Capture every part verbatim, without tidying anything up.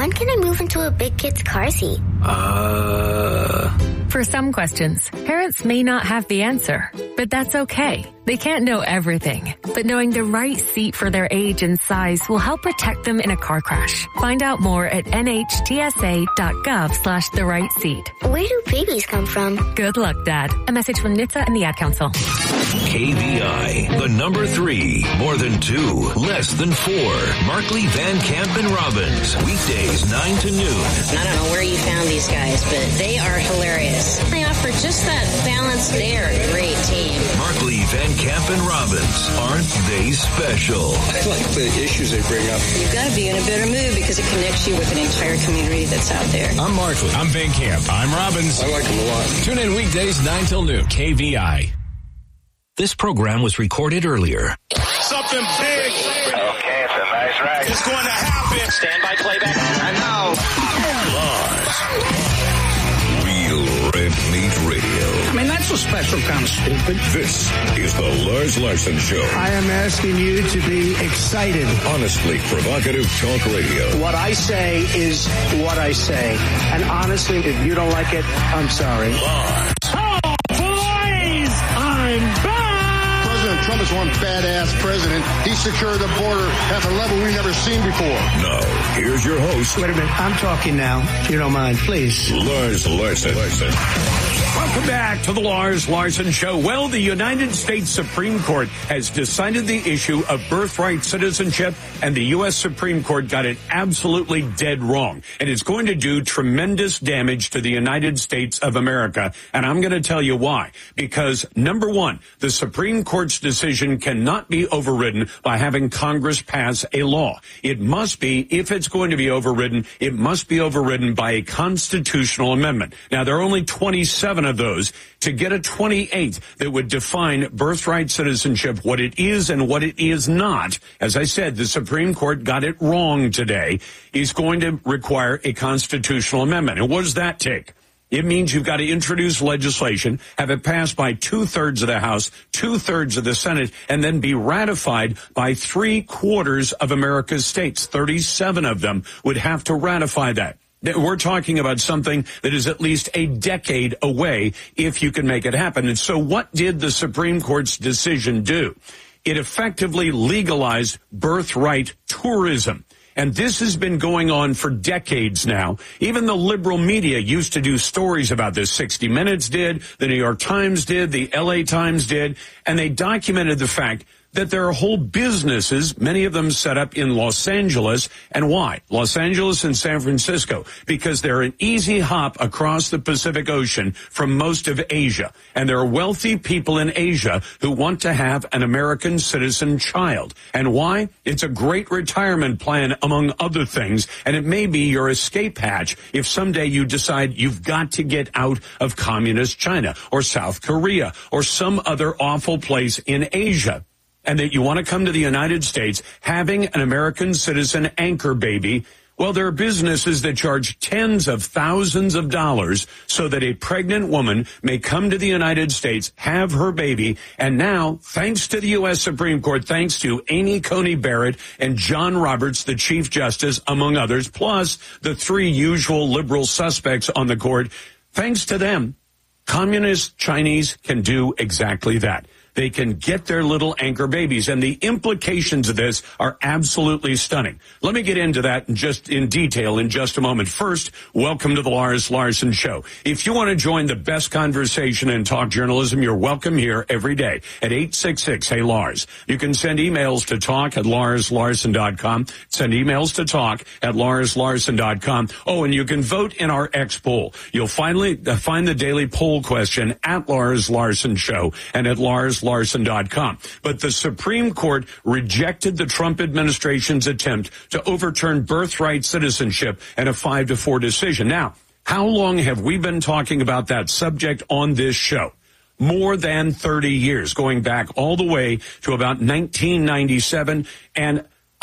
when can I move into a big kid's car seat? Uh... For some questions, parents may not have the answer, but that's okay. They can't know everything, but knowing the right seat for their age and size will help protect them in a car crash. Find out more at nhtsa.gov slash the right seat. Where do babies come from? Good luck, Dad. A message from N H T S A and the Ad Council. K V I, the number three, more than two, less than four. Markley, Van Camp, and Robbins. Weekdays, nine to noon. I don't know where you found these guys, but they are hilarious. They offer just that balance. They're a great team. Markley, Van Camp, and Robbins. Aren't they special? I like the issues they bring up. You've got to be in a better mood because it connects you with an entire community that's out there. I'm Markley. I'm Van Camp. I'm Robbins. I like them a lot. Tune in weekdays nine till noon. K V I. This program was recorded earlier. Something big. Okay, it's a nice ride. It's going to happen. Stand by playback. I know. Lars. Real Red Meat Radio. I mean, that's a special kind of stupid. This is the Lars Larson Show. I am asking you to be excited. Honestly provocative talk radio. What I say is what I say. And honestly, if you don't like it, I'm sorry. Lars. Oh, boys! I'm back! President Trump is one badass president. He secured the border at a level we've never seen before. Now, here's your host. Wait a minute. I'm talking now, if you don't mind, please. Lars Larson. Larson. Welcome back to the Lars Larson Show. Well, the United States Supreme Court has decided the issue of birthright citizenship, and the U S Supreme Court got it absolutely dead wrong. And it's going to do tremendous damage to the United States of America. And I'm going to tell you why. Because, number one, the Supreme Court's decision cannot be overridden by having Congress pass a law. It must be, if it's going to be overridden, it must be overridden by a constitutional amendment. Now, there are only twenty-seven of those. To get a twenty-eighth that would define birthright citizenship, what it is and what it is not, as I said, the Supreme Court got it wrong today, is going to require a constitutional amendment. And what does that take? It means you've got to introduce legislation, have it passed by two-thirds of the House, two-thirds of the Senate, and then be ratified by three-quarters of America's states. thirty-seven of them would have to ratify that. We're talking about something that is at least a decade away if you can make it happen. And so what did the Supreme Court's decision do? It effectively legalized birthright tourism. And this has been going on for decades now. Even the liberal media used to do stories about this. sixty minutes did, the New York Times did, the L A Times did, and they documented the fact that there are whole businesses, many of them set up in Los Angeles. And why? Los Angeles and San Francisco, because they're an easy hop across the Pacific Ocean from most of Asia. And there are wealthy people in Asia who want to have an American citizen child. And why? It's a great retirement plan, among other things. And it may be your escape hatch if someday you decide you've got to get out of communist China or South Korea or some other awful place in Asia, and that you want to come to the United States having an American citizen anchor baby. Well, there are businesses that charge tens of thousands of dollars so that a pregnant woman may come to the United States, have her baby, and now, thanks to the U S Supreme Court, thanks to Amy Coney Barrett and John Roberts, the Chief Justice, among others, plus the three usual liberal suspects on the court, thanks to them, communist Chinese can do exactly that. They can get their little anchor babies, and the implications of this are absolutely stunning. Let me get into that in just in detail in just a moment. First, welcome to the Lars Larson Show. If you want to join the best conversation in talk journalism, you're welcome here every day at eight six six, hey Lars. You can send emails to talk at lars larson dot com. Send emails to talk at lars larson dot com. Oh, and you can vote in our X poll. You'll finally uh, find the daily poll question at Lars Larson Show and at lars larson dot com. But the Supreme Court rejected the Trump administration's attempt to overturn birthright citizenship in a five to four decision. Now, how long have we been talking about that subject on this show? More than thirty years, going back all the way to about nineteen ninety-seven. And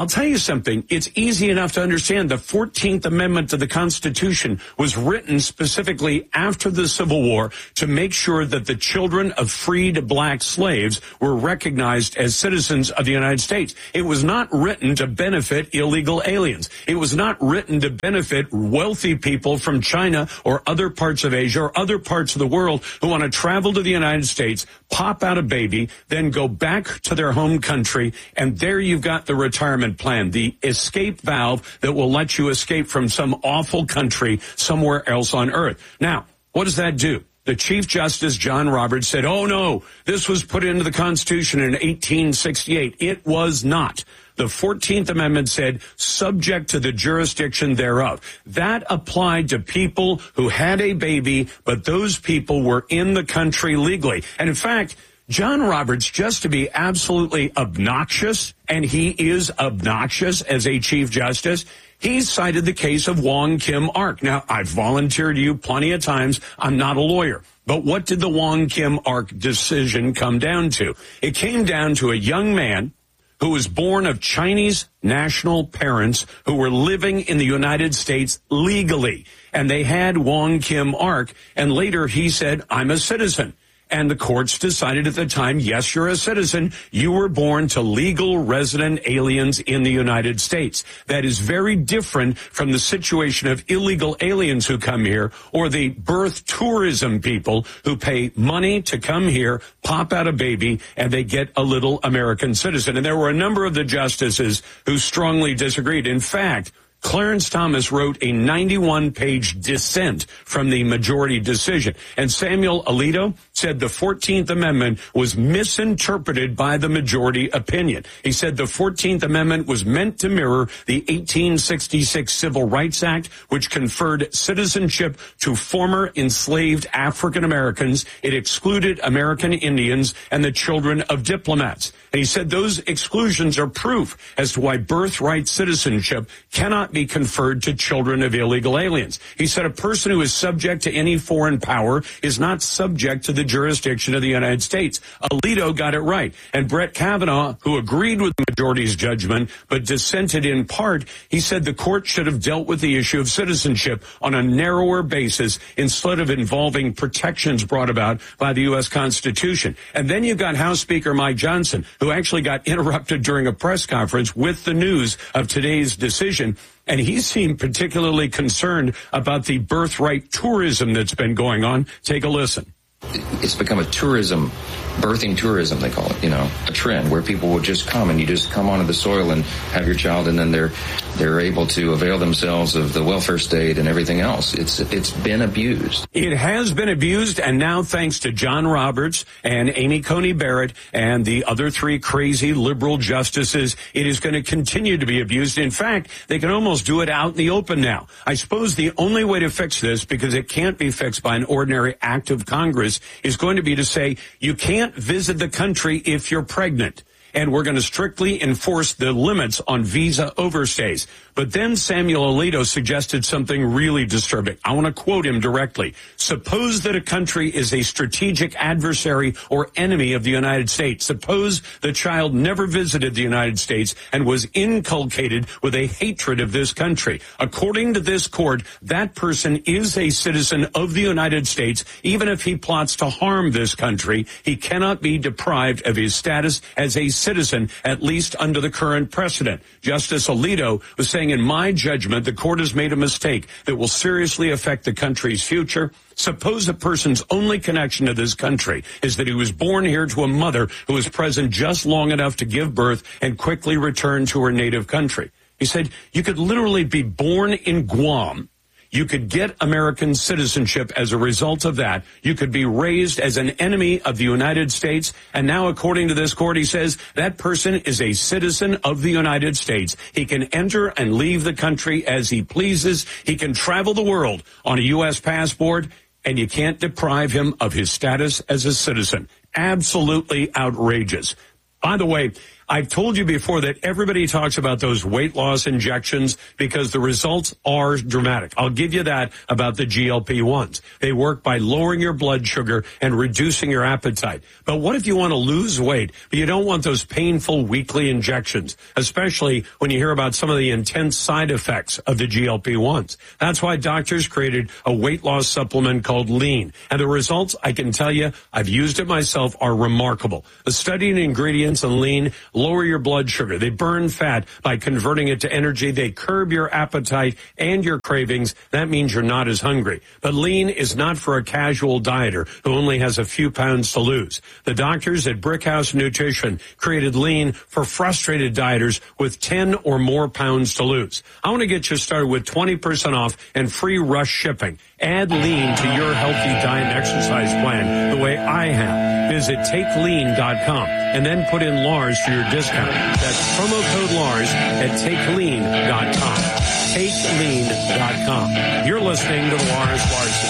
I'll tell you something. It's easy enough to understand. The fourteenth Amendment to the Constitution was written specifically after the Civil War to make sure that the children of freed black slaves were recognized as citizens of the United States. It was not written to benefit illegal aliens. It was not written to benefit wealthy people from China or other parts of Asia or other parts of the world who want to travel to the United States, pop out a baby, then go back to their home country, and there you've got the retirement plan, the escape valve that will let you escape from some awful country somewhere else on earth. Now, what does that do? The Chief Justice, John Roberts, said, oh, no, this was put into the Constitution in eighteen sixty-eight. It was not. The fourteenth Amendment said, subject to the jurisdiction thereof. That applied to people who had a baby, but those people were in the country legally. And in fact, John Roberts, just to be absolutely obnoxious, and he is obnoxious as a Chief Justice, he cited the case of Wong Kim Ark. Now, I've volunteered to you plenty of times. I'm not a lawyer. But what did the Wong Kim Ark decision come down to? It came down to a young man who was born of Chinese national parents who were living in the United States legally. And they had Wong Kim Ark. And later he said, I'm a citizen. And the courts decided at the time, yes, you're a citizen. You were born to legal resident aliens in the United States. That is very different from the situation of illegal aliens who come here or the birth tourism people who pay money to come here, pop out a baby, and they get a little American citizen. And there were a number of the justices who strongly disagreed. In fact, Clarence Thomas wrote a ninety-one page dissent from the majority decision. And Samuel Alito said the fourteenth Amendment was misinterpreted by the majority opinion. He said the fourteenth Amendment was meant to mirror the eighteen sixty-six Civil Rights Act, which conferred citizenship to former enslaved African Americans. It excluded American Indians and the children of diplomats. And he said those exclusions are proof as to why birthright citizenship cannot be conferred to children of illegal aliens. He said a person who is subject to any foreign power is not subject to the jurisdiction of the United States. Alito got it right. And Brett Kavanaugh, who agreed with the majority's judgment but dissented in part, he said the court should have dealt with the issue of citizenship on a narrower basis instead of involving protections brought about by the U S Constitution. And then you've got House Speaker Mike Johnson, who actually got interrupted during a press conference with the news of today's decision. And he seemed particularly concerned about the birthright tourism that's been going on. Take a listen. It's become a tourism, birthing tourism, they call it, you know, a trend where people will just come and you just come onto the soil and have your child, and then they're they're able to avail themselves of the welfare state and everything else. It's it's been abused. It has been abused, and now thanks to John Roberts and Amy Coney Barrett and the other three crazy liberal justices, it is going to continue to be abused. In fact, they can almost do it out in the open now. I suppose the only way to fix this, because it can't be fixed by an ordinary act of Congress, is going to be to say you can't visit the country if you're pregnant. And we're going to strictly enforce the limits on visa overstays. But then Samuel Alito suggested something really disturbing. I want to quote him directly. Suppose that a country is a strategic adversary or enemy of the United States. Suppose the child never visited the United States and was inculcated with a hatred of this country. According to this court, that person is a citizen of the United States. Even if he plots to harm this country, he cannot be deprived of his status as a citizen, at least under the current precedent. Justice Alito was saying, in my judgment, the court has made a mistake that will seriously affect the country's future. Suppose a person's only connection to this country is that he was born here to a mother who was present just long enough to give birth and quickly return to her native country. He said you could literally be born in Guam. You could get American citizenship as a result of that. You could be raised as an enemy of the United States. And now, according to this court, he says that person is a citizen of the United States. He can enter and leave the country as he pleases. He can travel the world on a U S passport, and you can't deprive him of his status as a citizen. Absolutely outrageous. By the way, I've told you before that everybody talks about those weight loss injections because the results are dramatic. I'll give you that about the G L P ones. They work by lowering your blood sugar and reducing your appetite. But what if you want to lose weight, but you don't want those painful weekly injections, especially when you hear about some of the intense side effects of the G L P ones? That's why doctors created a weight loss supplement called Lean. And the results, I can tell you, I've used it myself, are remarkable. The studying ingredients in Lean lower your blood sugar. They burn fat by converting it to energy. They curb your appetite and your cravings. That means you're not as hungry. But Lean is not for a casual dieter who only has a few pounds to lose. The doctors at Brickhouse Nutrition created Lean for frustrated dieters with ten or more pounds to lose. I want to get you started with twenty percent off and free rush shipping. Add Lean to your healthy diet and exercise plan the way I have. Visit take lean dot com and then put in Lars for your discount. That's promo code Lars at take lean dot com. take lean dot com. You're listening to the Lars Larson